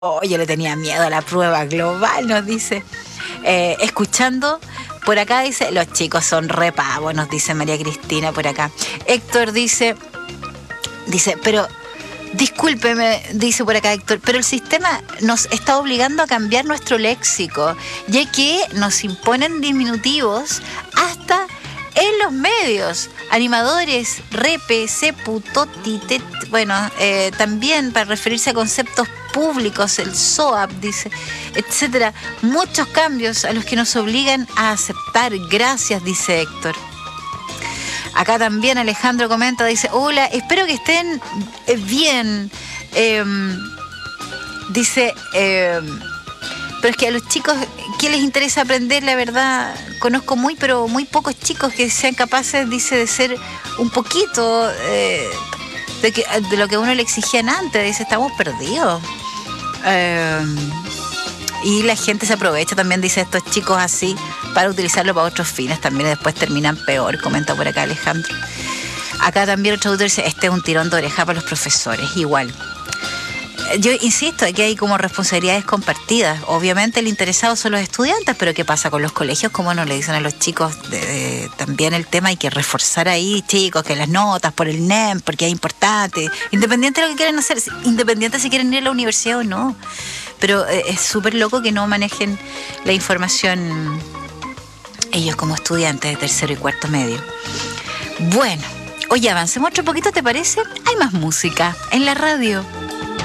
Oh, yo le tenía miedo a la prueba global, nos dice. Escuchando, por acá dice, los chicos son re pavos, nos dice María Cristina por acá. Héctor dice, pero discúlpeme, dice por acá Héctor, pero el sistema nos está obligando a cambiar nuestro léxico, ya que nos imponen diminutivos hasta en los medios, animadores, repe, sepu, toti, bueno, también para referirse a conceptos públicos, el SOAP, dice, etcétera. Muchos cambios a los que nos obligan a aceptar. Gracias, dice Héctor. Acá también Alejandro comenta, dice, hola, espero que estén bien. Dice, pero es que a los chicos, ¿qué les interesa aprender? La verdad, conozco pero muy pocos chicos que sean capaces, dice, de ser un poquito de lo que a uno le exigían antes. Dice, estamos perdidos. Y la gente se aprovecha también, dice, estos chicos así, para utilizarlo para otros fines también, y después terminan peor, comenta por acá Alejandro. Acá también otro autor dice, este es un tirón de oreja para los profesores, igual. Yo insisto, aquí hay como responsabilidades compartidas. Obviamente el interesado son los estudiantes, pero ¿qué pasa con los colegios? ¿Cómo no le dicen a los chicos también el tema? Hay que reforzar ahí, chicos, que las notas por el NEM, porque es importante. Independiente de lo que quieran hacer, independiente si quieren ir a la universidad o no. Pero es súper loco que no manejen la información ellos como estudiantes de tercero y cuarto medio. Bueno, oye, avancemos otro poquito, ¿te parece? Hay más música en la radio.